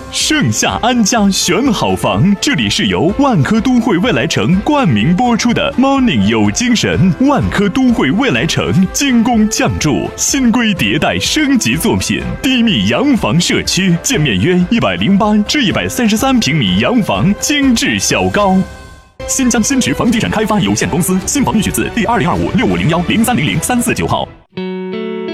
盛夏安家选好房，这里是由万科都会未来城冠名播出的 Morning 有精神。万科都会未来城精工匠筑，新规迭代升级作品，低密洋房社区，建面约108至133平米洋房，精致小高。新疆新池房地产开发有限公司，新房预取自第2025650103003499号。